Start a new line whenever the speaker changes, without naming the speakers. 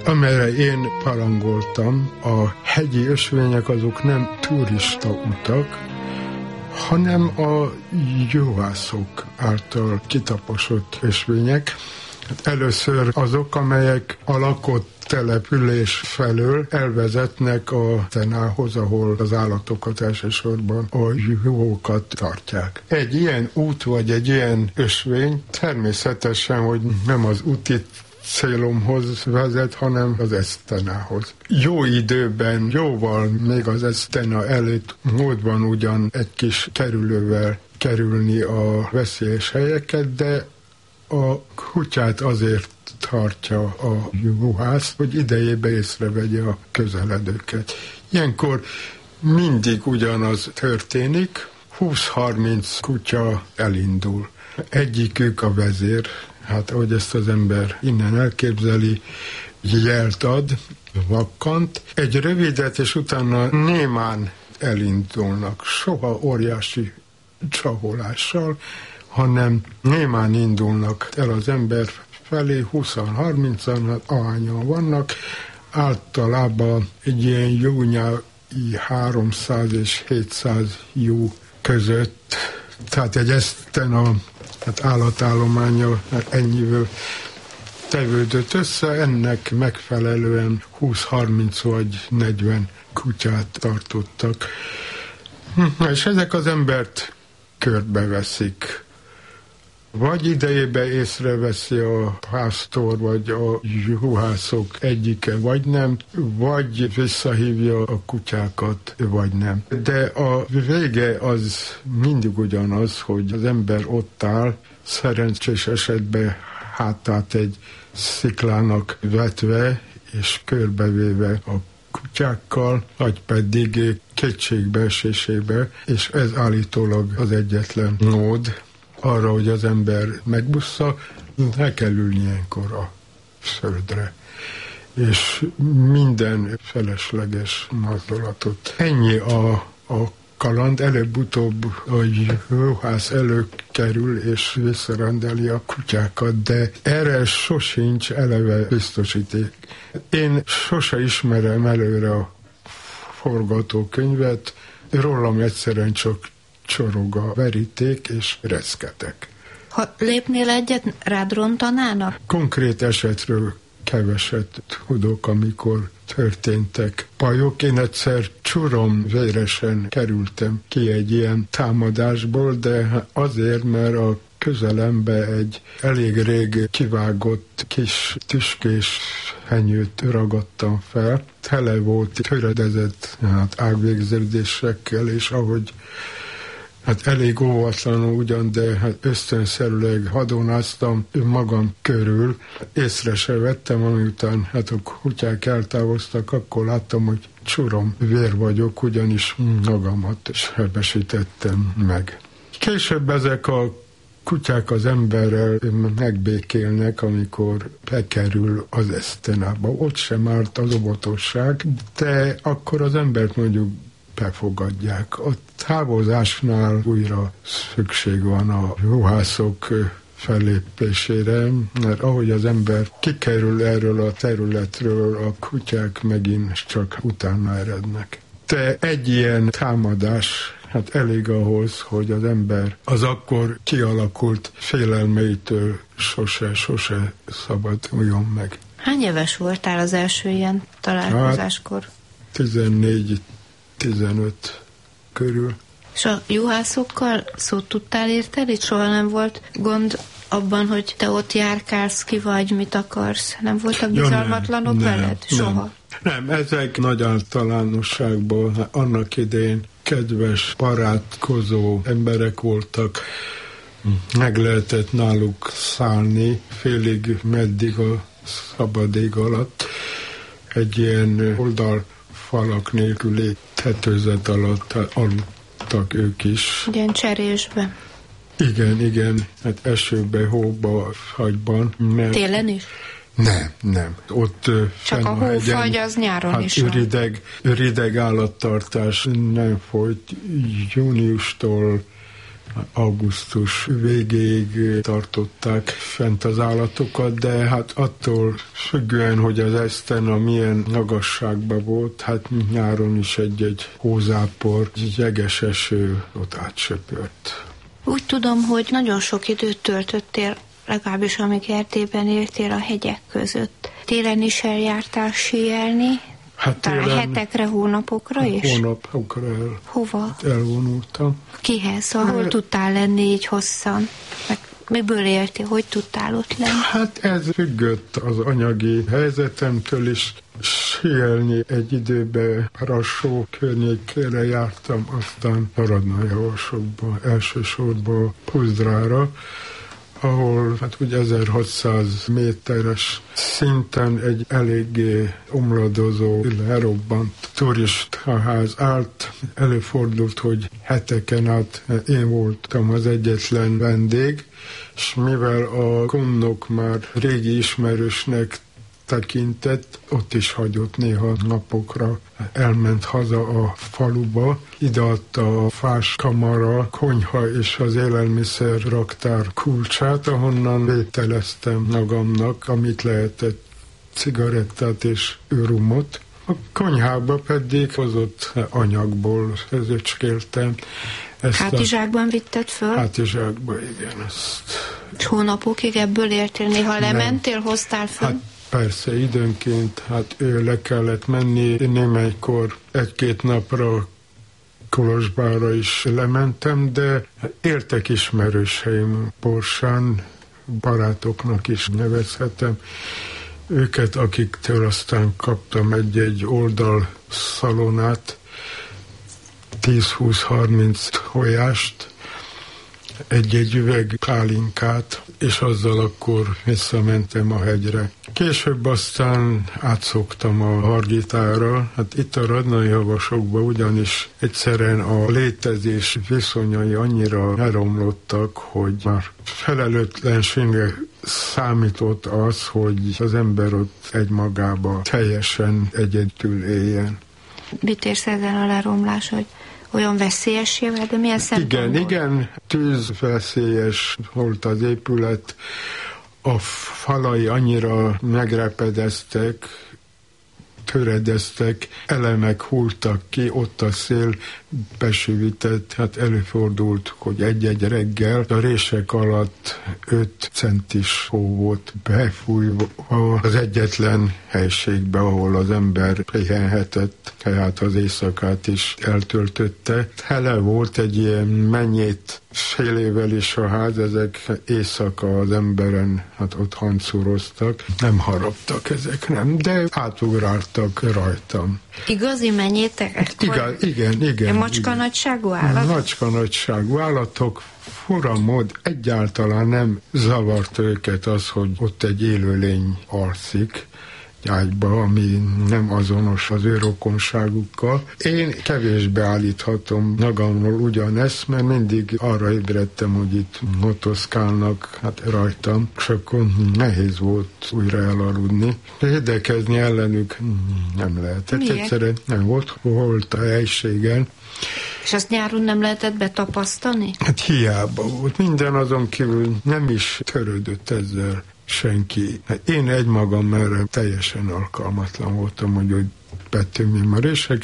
amelyre én parangoltam, a hegyi ösvények azok nem turista utak, hanem a juhászok által kitaposott ösvények. Először azok, amelyek a lakott település felől elvezetnek a tenához, ahol az állatokat, elsősorban a juhokat tartják. Egy ilyen út vagy egy ilyen ösvény természetesen, hogy nem az úti célomhoz vezet, hanem az esztenához. Jó időben, jóval még az esztena előtt módban ugyan egy kis kerülővel kerülni a veszélyes helyeket, de a kutyát azért tartja a juhász, hogy idejébe észrevegye a közeledőket. Ilyenkor mindig ugyanaz történik, 20-30 kutya elindul. Egyikük a vezér, hát ahogy ezt az ember innen elképzeli, jelt ad, vakkant, egy rövidet, és utána némán elindulnak, soha óriási csaholással, hanem némán indulnak el az ember felé, 20-30-an, hát ahányan vannak, általában egy ilyen jónyai 300 és 700 jó között, tehát egy esztena állatállománya ennyivel tevődött össze, ennek megfelelően 20-30 vagy 40 kutyát tartottak. És ezek az embert körbeveszik. Vagy idejébe észreveszi a pásztor, vagy a juhászok egyike, vagy nem, vagy visszahívja a kutyákat, vagy nem. De a vége az mindig ugyanaz, hogy az ember ott áll, szerencsés esetben hátát egy sziklának vetve, és körbevéve a kutyákkal, vagy pedig kétségbeesésébe, és ez állítólag az egyetlen mód arra, hogy az ember megbussza, le kell ülni ilyenkor a földre, és minden felesleges mozdulatot. Ennyi a kaland, előbb-utóbb a juhász előkerül és visszarendeli a kutyákat, de erre sosincs eleve biztosíték. Én sose ismerem előre a forgatókönyvet, rólam egyszerűen csak csorog a veríték, és reszketek.
Ha lépnél egyet, rád rontanának?
Konkrét esetről keveset tudok, amikor történtek bajok. Én egyszer csurom véresen kerültem ki egy ilyen támadásból, de azért, mert a közelembe egy elég rég kivágott kis tüskés henyőt ragadtam fel. Tele volt töredezett ágvégződésekkel, és ahogy elég óvatlanul ugyan, de ösztönszerűleg hadonáztam magam körül. Észre se vettem, amiután a kutyák eltávoztak, akkor láttam, hogy csurom vér vagyok, ugyanis magamat sebesítettem meg. Később ezek a kutyák az emberrel megbékélnek, amikor bekerül az esztenába. Ott sem árt az óvatosság, de akkor az embert mondjuk befogadják. A távozásnál újra szükség van a juhászok fellépésére, mert ahogy az ember kikerül erről a területről, a kutyák megint csak utána erednek. De egy ilyen támadás elég ahhoz, hogy az ember az akkor kialakult félelmeitől sose szabaduljon meg.
Hány éves voltál az első ilyen találkozáskor?
14-15 körül.
És a juhászokkal szót tudtál érteni? Soha nem volt gond abban, hogy te ott járkálsz, ki vagy, mit akarsz? Nem voltak bizalmatlanok veled? Soha?
Nem, ezek nagy általánosságban annak idején kedves, barátkozó emberek voltak, meg lehetett náluk szállni félig meddig a szabad ég alatt. Egy ilyen oldalfalak nélküli tetőzet alatt aludtak ők is.
Ilyen cserésbe.
Igen, esőbe, hóba, fagyban.
Télen is?
Nem. Ott
csak a hófagy az nyáron is van.
Rideg állattartás nem folyt júniustól augusztus végéig tartották fent az állatokat, de hát attól függően, hogy az Eszterna milyen magasságban volt, hát nyáron is egy hózápor, jeges eső ott átsöpört.
Úgy tudom, hogy nagyon sok időt töltöttél, legalábbis amíg Erdélyben éltél, a hegyek között. Télen is eljártál síelni?
Hát
talán hetekre, hónapokra is?
Hónapokra
Hova?
Elvonultam.
Kihez? Szóval hol tudtál lenni így hosszan? Meg miből éltél? Hogy tudtál ott lenni?
Hát ez függött az anyagi helyzetemtől is. Síelni egy időben Brassó környékére jártam, aztán Radnai-Havasokba, elsősorban Puzdrára, ahol hát úgy 1600 méteres szinten egy eléggé omladozó, lerobbant turistaház állt. Előfordult, hogy heteken át én voltam az egyetlen vendég, és mivel a gondnok már régi ismerősnek tekintett, ott is hagyott néha napokra, elment haza a faluba, ideadta a fás kamara, konyha és az élelmiszer raktár kulcsát, ahonnan vételeztem magamnak, amit lehetett, cigarettát és rumot. A konyhába pedig hozott anyagból özöcskéltem.
Hátizsákban vitted föl?
Hátizsákban, igen.
És hónapokig ebből értél? Néha lementél, hoztál föl?
Hát persze, időnként le kellett menni. Némelykor egy-két napra Kolozsvárra is lementem, de éltek ismerőseim Borsán, barátoknak is nevezhetem őket, akiktől aztán kaptam egy oldalszalonát, 10-20-30 tojást, egy üveg pálinkát, és azzal akkor visszamentem a hegyre. Később aztán átszoktam a Hargitára, hát itt a Radnai-Havasokban ugyanis egyszerűen a létezés viszonyai annyira elromlottak, hogy már felelőtlenségre számított az, hogy az ember ott egymagába teljesen egyedül éljen.
Mit érsz ezen a leromlás, hogy olyan veszélyessé vált, de milyen szempontból?
Igen, tűzveszélyes volt az épület, a falai annyira megrepedeztek, töredeztek, elemek hulltak ki, ott a szél besűvített, hát előfordult, hogy egy-egy reggel a rések alatt 5 centis hó volt befújva az egyetlen helységbe, ahol az ember pihenhetett, tehát az éjszakát is eltöltötte. Hele volt egy ilyen mennyét félével is a ház, ezek éjszaka az emberen, hát ott hancuroztak, nem haraptak ezek, nem, de átugráltak rajtam.
Igazi mennyétek?
Igen.
Macska nagyságú állatok?
Macska nagyságú állatok, fura mód egyáltalán nem zavart őket az, hogy ott egy élőlény alszik ágyba, ami nem azonos az ő rokonságukkal. Én kevésbé állíthatom magamról ugyanezt, mert mindig arra ébredtem, hogy itt motoszkálnak rajtam, és akkor nehéz volt újra elaludni. Védekezni ellenük nem lehetett.
Miért?
Egyszerűen nem volt a helységen.
És azt nyáron nem lehetett betapasztani?
Hát hiába volt. Minden azon kívül nem is törődött ezzel senki. Én egymagam erre teljesen alkalmatlan voltam, hogy betömjem a réseket.